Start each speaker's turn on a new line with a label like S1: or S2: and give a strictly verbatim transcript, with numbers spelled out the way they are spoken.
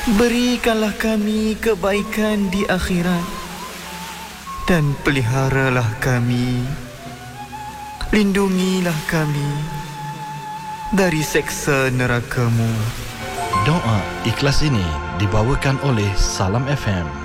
S1: Berikanlah kami kebaikan di akhirat dan peliharalah kami, lindungilah kami dari seksa neraka-Mu.
S2: Doa ikhlas ini dibawakan oleh Salam F M.